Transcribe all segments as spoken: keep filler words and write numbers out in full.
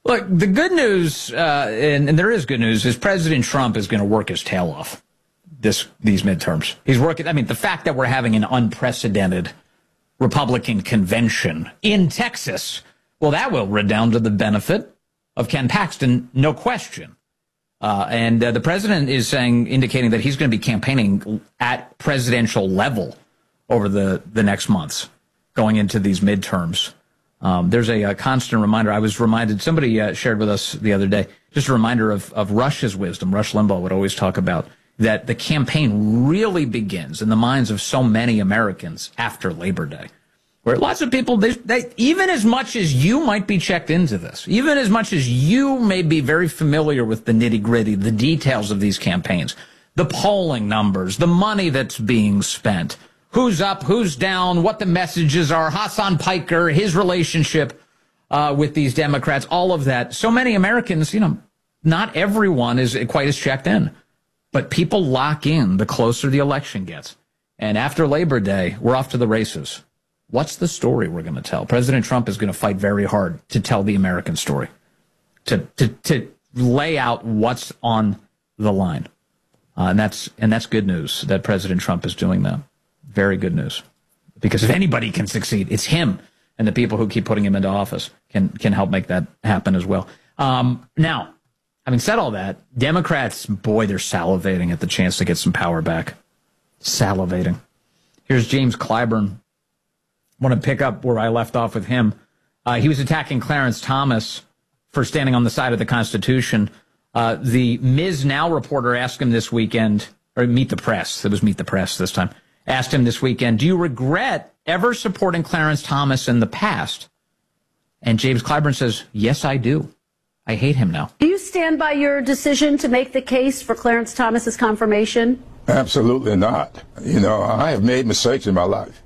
Look, the good news, uh, and, and there is good news, is President Trump is going to work his tail off this these midterms. He's working. I mean, the fact that we're having an unprecedented Republican convention in Texas, well, that will redound to the benefit of Ken Paxton, no question. Uh, and uh, the president is saying, indicating that he's going to be campaigning at presidential level over the, the next months going into these midterms. Um, there's a, a constant reminder. I was reminded, somebody uh, shared with us the other day, just a reminder of, of Rush's wisdom. Rush Limbaugh would always talk about that the campaign really begins in the minds of so many Americans after Labor Day, where lots of people, they, they, even as much as you might be checked into this, even as much as you may be very familiar with the nitty-gritty, the details of these campaigns, the polling numbers, the money that's being spent, who's up, who's down, what the messages are, Hassan Piker, his relationship uh, with these Democrats, all of that. So many Americans, you know, not everyone is quite as checked in, but people lock in the closer the election gets. And after Labor Day, we're off to the races. What's the story we're going to tell? President Trump is going to fight very hard to tell the American story, to to, to lay out what's on the line. Uh, and that's and that's good news that President Trump is doing that. Very good news, because if anybody can succeed, it's him, and the people who keep putting him into office can can help make that happen as well. Um, now, having said all that, Democrats, boy, they're salivating at the chance to get some power back. Salivating. Here's James Clyburn. I want to pick up where I left off with him. Uh, he was attacking Clarence Thomas for standing on the side of the Constitution. Uh, the Miz Now reporter asked him this weekend, or Meet the Press, it was Meet the Press this time, asked him this weekend, do you regret ever supporting Clarence Thomas in the past? And James Clyburn says, yes, I do. I hate him now. Do you stand by your decision to make the case for Clarence Thomas's confirmation? Absolutely not. You know, I have made mistakes in my life,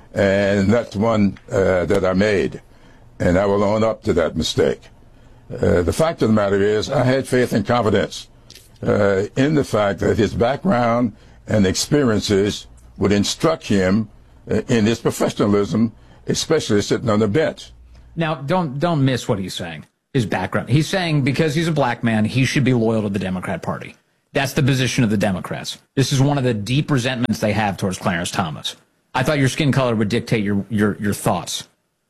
and that's one uh, that I made, and I will own up to that mistake. Uh, the fact of the matter is I had faith and confidence uh, in the fact that his background and experiences would instruct him uh, in his professionalism, especially sitting on the bench. Now, don't don't miss what he's saying, his background. He's saying because he's a black man, he should be loyal to the Democrat Party. That's the position of the Democrats. This is one of the deep resentments they have towards Clarence Thomas. I thought your skin color would dictate your, your, your thoughts.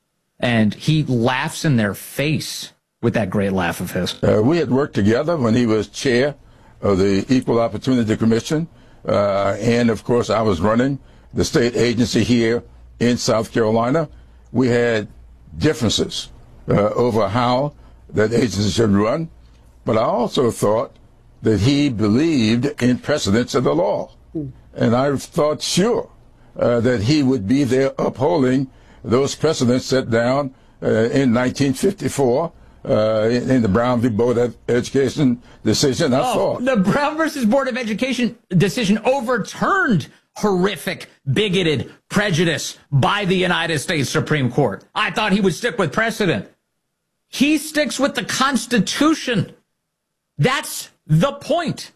And he laughs in their face with that great laugh of his. Uh, we had worked together when he was chair of the Equal Opportunity Commission. Uh, and, of course, I was running the state agency here in South Carolina. We had differences uh, over how that agency should run. But I also thought that he believed in precedents of the law. And I thought, sure, uh, that he would be there upholding those precedents set down uh, in nineteen fifty-four uh, in, in the Brown v. Board of Education decision. I oh, thought the Brown versus Board of Education decision overturned horrific, bigoted prejudice by the United States Supreme Court. I thought he would stick with precedent. He sticks with the Constitution. That's the point.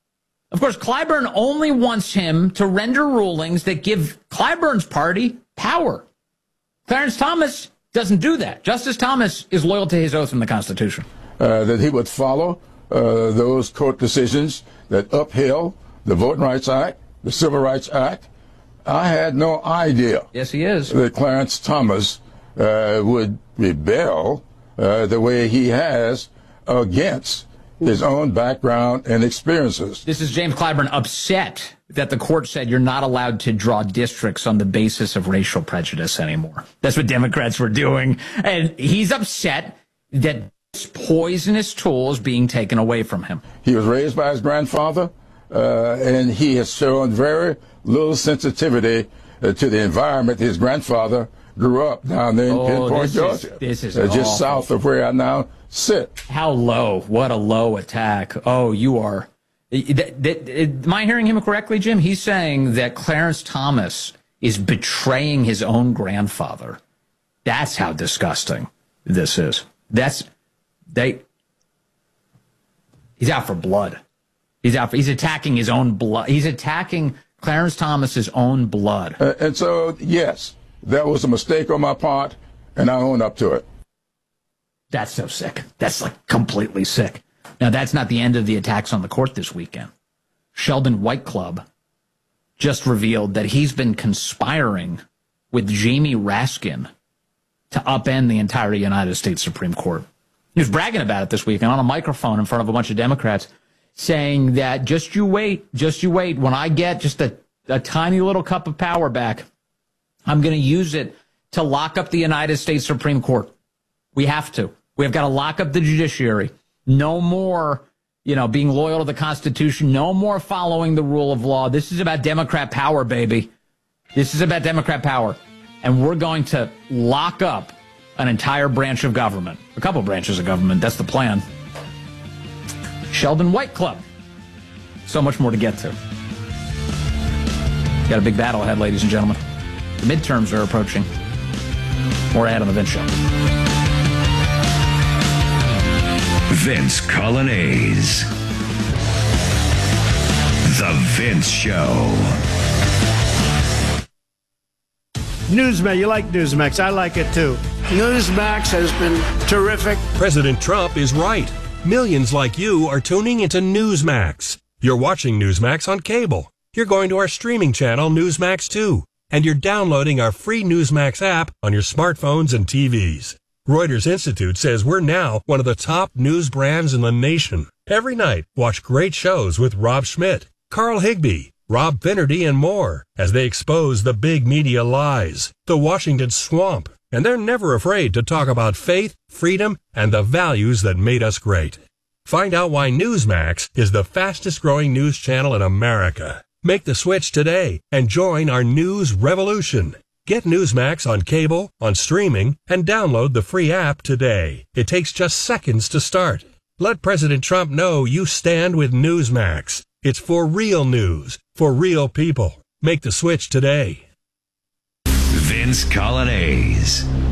Of course, Clyburn only wants him to render rulings that give Clyburn's party power. Clarence Thomas doesn't do that. Justice Thomas is loyal to his oath in the Constitution. Uh, that he would follow uh, those court decisions that upheld the Voting Rights Act, the Civil Rights Act. I had no idea. Yes, he is. That Clarence Thomas uh, would rebel uh, the way he has against his own background and experiences. This is James Clyburn upset that the court said you're not allowed to draw districts on the basis of racial prejudice anymore. That's what Democrats were doing. And he's upset that this poisonous tool is being taken away from him. He was raised by his grandfather, uh, and he has shown very little sensitivity uh, to the environment his grandfather grew up down there in oh, Pinpoint, this Georgia. Is, this is uh, just awful. south of where I now sit. How low? What a low attack. Oh, you are. That, that, am I hearing him correctly, Jim? He's saying that Clarence Thomas is betraying his own grandfather. That's how disgusting this is. That's they. He's out for blood. He's out for, he's attacking his own blood. He's attacking Clarence Thomas's own blood. Uh, and so, yes, that was a mistake on my part, and I own up to it. That's so sick. That's like completely sick. Now, that's not the end of the attacks on the court this weekend. Sheldon White Club just revealed that he's been conspiring with Jamie Raskin to upend the entire United States Supreme Court. He was bragging about it this weekend on a microphone in front of a bunch of Democrats, saying that just you wait, just you wait. When I get just a, a tiny little cup of power back, I'm going to use it to lock up the United States Supreme Court. We have to. We've got to lock up the judiciary. No more, you know, being loyal to the Constitution. No more following the rule of law. This is about Democrat power, baby. This is about Democrat power. And we're going to lock up an entire branch of government. A couple branches of government. That's the plan. Sheldon White Club. So much more to get to. Got a big battle ahead, ladies and gentlemen. The midterms are approaching. More ahead on the Vince Show. Vince Colonnese. The Vince Show. Newsmax, you like Newsmax. I like it too. Newsmax has been terrific. President Trump is right. Millions like you are tuning into Newsmax. You're watching Newsmax on cable. You're going to our streaming channel, Newsmax two. And you're downloading our free Newsmax app on your smartphones and T Vs. Reuters Institute says we're now one of the top news brands in the nation. Every night, watch great shows with Rob Schmidt, Carl Higbie, Rob Finnerty, and more as they expose the big media lies, the Washington swamp, and they're never afraid to talk about faith, freedom, and the values that made us great. Find out why Newsmax is the fastest-growing news channel in America. Make the switch today and join our news revolution. Get Newsmax on cable, on streaming, and download the free app today. It takes just seconds to start. Let President Trump know you stand with Newsmax. It's for real news, for real people. Make the switch today. Vince Colonnese.